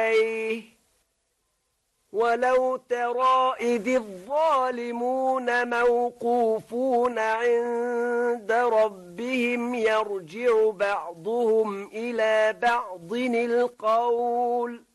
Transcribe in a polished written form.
ولو ترى إذ الظالمون موقوفون عند ربهم يرجع بعضهم إلى بعض القول